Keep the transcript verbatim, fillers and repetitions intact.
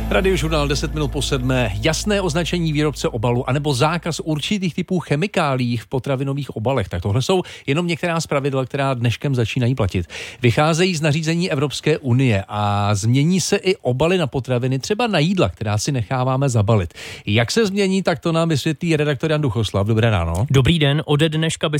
Radiožurnál deset minut po sedmé. Jasné označení výrobce obalu anebo zákaz určitých typů chemikálií v potravinových obalech. Tak tohle jsou jenom některá z pravidel, která dneškem začínají platit. Vycházejí z nařízení Evropské unie a změní se i obaly na potraviny, třeba na jídla, která si necháváme zabalit. Jak se změní, tak to nám vysvětlí redaktor Jan Duchoslav. Dobré ráno. Dobrý den, ode dneška by